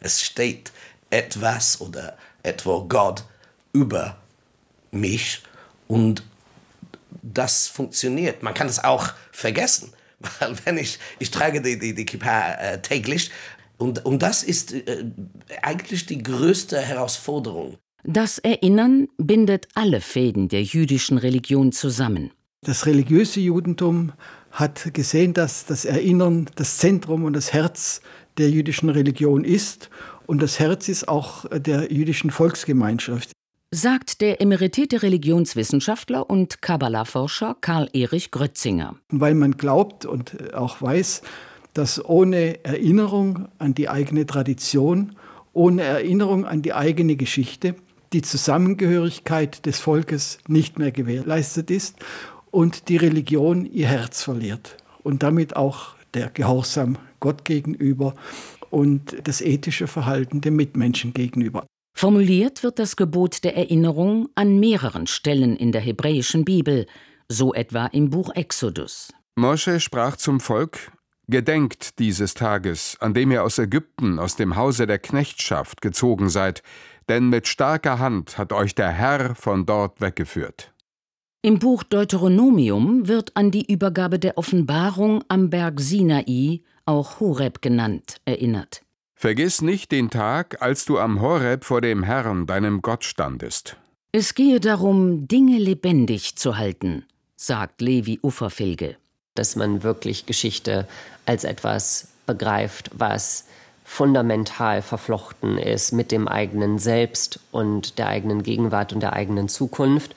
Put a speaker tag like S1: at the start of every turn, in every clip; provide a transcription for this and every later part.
S1: Es steht etwas oder etwa Gott über mich und das funktioniert. Man kann es auch vergessen, weil wenn ich trage die Kippa täglich und das ist eigentlich die größte Herausforderung.
S2: Das Erinnern bindet alle Fäden der jüdischen Religion zusammen.
S3: Das religiöse Judentum hat gesehen, dass das Erinnern das Zentrum und das Herz der jüdischen Religion ist und das Herz ist auch der jüdischen Volksgemeinschaft.
S2: Sagt der emeritierte Religionswissenschaftler und Kabbala-Forscher Karl Erich Grötzinger.
S3: Weil man glaubt und auch weiß, dass ohne Erinnerung an die eigene Tradition, ohne Erinnerung an die eigene Geschichte, die Zusammengehörigkeit des Volkes nicht mehr gewährleistet ist und die Religion ihr Herz verliert und damit auch der Gehorsam Gott gegenüber und das ethische Verhalten dem Mitmenschen gegenüber.
S2: Formuliert wird das Gebot der Erinnerung an mehreren Stellen in der hebräischen Bibel, so etwa im Buch Exodus.
S4: Mosche sprach zum Volk: Gedenkt dieses Tages, an dem ihr aus Ägypten, aus dem Hause der Knechtschaft gezogen seid, denn mit starker Hand hat euch der Herr von dort weggeführt.
S2: Im Buch Deuteronomium wird an die Übergabe der Offenbarung am Berg Sinai, auch Horeb genannt, erinnert.
S4: Vergiss nicht den Tag, als du am Horeb vor dem Herrn, deinem Gott, standest.
S2: Es gehe darum, Dinge lebendig zu halten, sagt Levi Ufferfilge.
S5: Dass man wirklich Geschichte als etwas begreift, was fundamental verflochten ist mit dem eigenen Selbst und der eigenen Gegenwart und der eigenen Zukunft.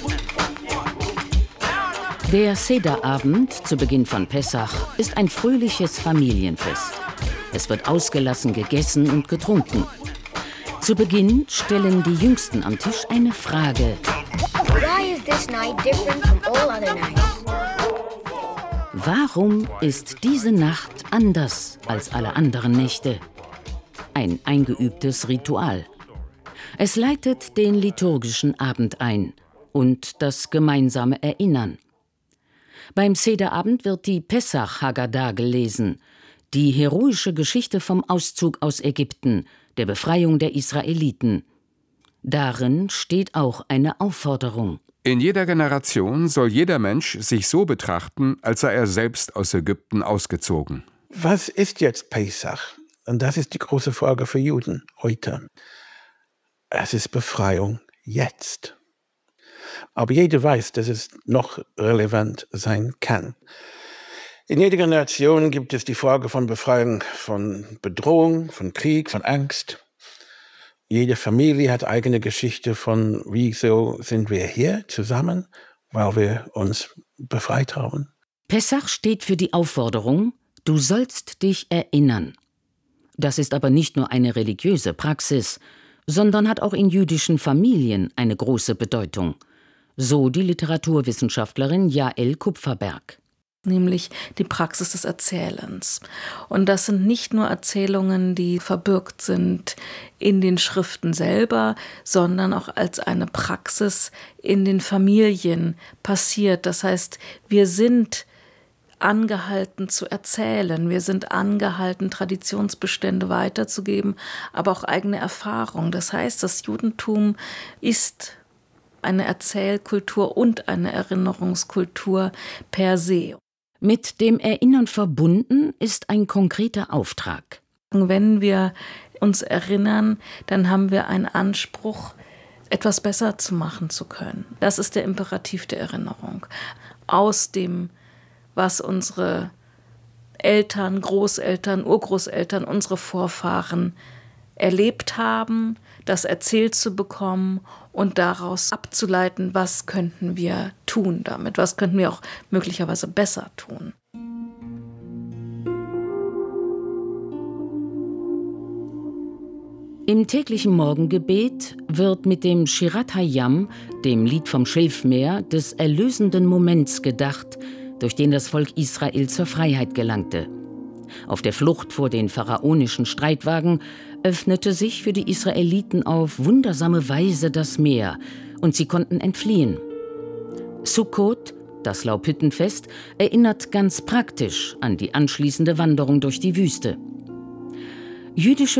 S2: Der Sederabend zu Beginn von Pessach ist ein fröhliches Familienfest. Es wird ausgelassen gegessen und getrunken. Zu Beginn stellen die Jüngsten am Tisch eine Frage.
S6: Why is this night different from all other nights?
S2: Warum ist diese Nacht anders als alle anderen Nächte? Ein eingeübtes Ritual. Es leitet den liturgischen Abend ein und das gemeinsame Erinnern. Beim Sederabend wird die Pessach Haggadah gelesen, die heroische Geschichte vom Auszug aus Ägypten, der Befreiung der Israeliten. Darin steht auch eine Aufforderung.
S4: In jeder Generation soll jeder Mensch sich so betrachten, als sei er selbst aus Ägypten ausgezogen.
S7: Was ist jetzt Pesach? Und das ist die große Frage für Juden heute. Es ist Befreiung jetzt. Aber jeder weiß, dass es noch relevant sein kann. In jeder Generation gibt es die Frage von Befreiung von Bedrohung, von Krieg, von Angst. Jede Familie hat eigene Geschichte von, wieso sind wir hier zusammen, weil wir uns befreit haben.
S2: Pessach steht für die Aufforderung, du sollst dich erinnern. Das ist aber nicht nur eine religiöse Praxis, sondern hat auch in jüdischen Familien eine große Bedeutung. So die Literaturwissenschaftlerin Jael Kupferberg.
S8: Nämlich die Praxis des Erzählens. Und das sind nicht nur Erzählungen, die verbürgt sind in den Schriften selber, sondern auch als eine Praxis in den Familien passiert. Das heißt, wir sind angehalten zu erzählen, wir sind angehalten, Traditionsbestände weiterzugeben, aber auch eigene Erfahrungen. Das heißt, das Judentum ist eine Erzählkultur und eine Erinnerungskultur per se.
S2: Mit dem Erinnern verbunden ist ein konkreter Auftrag.
S8: Wenn wir uns erinnern, dann haben wir einen Anspruch, etwas besser zu machen zu können. Das ist der Imperativ der Erinnerung. Aus dem, was unsere Eltern, Großeltern, Urgroßeltern, unsere Vorfahren erlebt haben, das erzählt zu bekommen und daraus abzuleiten, was könnten wir tun damit, was könnten wir auch möglicherweise besser tun.
S2: Im täglichen Morgengebet wird mit dem Shirat Hayam, dem Lied vom Schilfmeer, des erlösenden Moments gedacht, durch den das Volk Israel zur Freiheit gelangte. Auf der Flucht vor den pharaonischen Streitwagen öffnete sich für die Israeliten auf wundersame Weise das Meer und sie konnten entfliehen. Sukkot, das Laubhüttenfest, erinnert ganz praktisch an die anschließende Wanderung durch die Wüste. Jüdische